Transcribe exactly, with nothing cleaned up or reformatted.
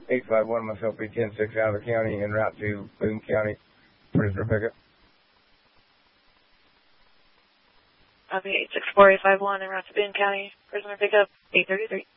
eight five one myself, B ten six out of the county en route to Boone County, prisoner pickup. Copy eight six four eight five one en route to Boone County, prisoner pickup eight thirty-three.